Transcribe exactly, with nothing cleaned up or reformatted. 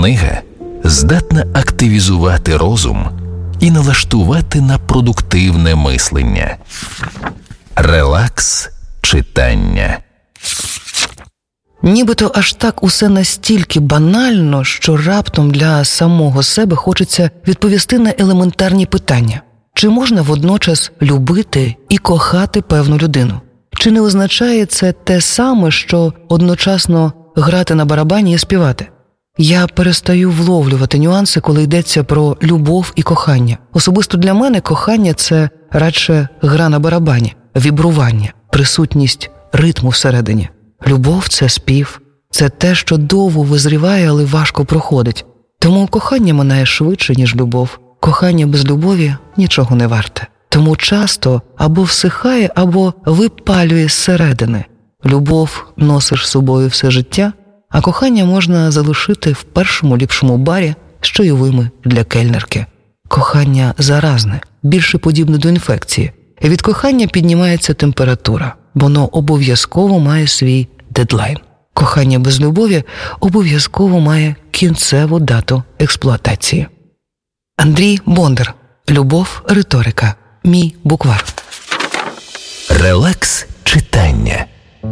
Книга здатна активізувати розум і налаштувати на продуктивне мислення. Релакс читання. Нібито аж так усе настільки банально, що раптом для самого себе хочеться відповісти на елементарні питання. Чи можна водночас любити і кохати певну людину? Чи не означає це те саме, що одночасно грати на барабані і співати? Я перестаю вловлювати нюанси, коли йдеться про любов і кохання. Особисто для мене кохання – це радше гра на барабані, вібрування, присутність ритму всередині. Любов – це спів, це те, що довго визріває, але важко проходить. Тому кохання минає швидше, ніж любов. Кохання без любові нічого не варте. Тому часто або всихає, або випалює зсередини. Любов носиш з собою все життя, а кохання можна залишити в першому ліпшому барі з чайовими для кельнерки. Кохання заразне, більше подібне до інфекції. Від кохання піднімається температура. Воно обов'язково має свій дедлайн. Кохання без любові обов'язково має кінцеву дату експлуатації. Андрій Бондар. Любов, риторика. Мій буквар. Релакс читання.